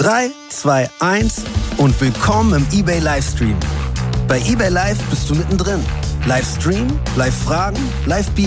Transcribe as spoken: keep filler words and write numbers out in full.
drei, zwei, eins und willkommen im eBay Livestream. Bei eBay Live bist du mittendrin. Livestream, Live-Fragen, Live-Beat.